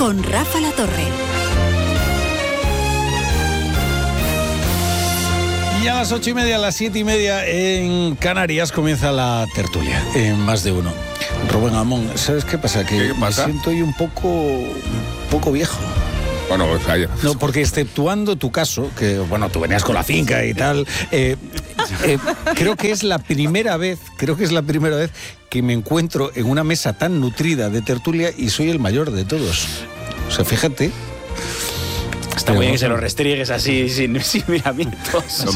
con Rafa La Torre. Y a las 8:30, a las 7:30 en Canarias comienza la tertulia, en Más de Uno. Rubén Amón, ¿sabes qué pasa? Que ¿Qué pasa? me siento hoy un poco viejo. Bueno, No, porque exceptuando tu caso, que bueno, tú venías con la finca y tal, creo que es la primera vez que me encuentro en una mesa tan nutrida de tertulia y soy el mayor de todos. O sea, fíjate. Está muy bien que se lo restriegues así, sin miramientos.